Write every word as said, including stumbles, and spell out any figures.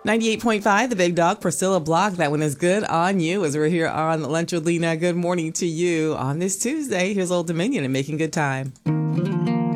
ninety-eight point five, The Big Dog, Priscilla Block. That one is good on you as we're here on Lunch with Lena. Good morning to you on this Tuesday. Here's Old Dominion and Making Good Time.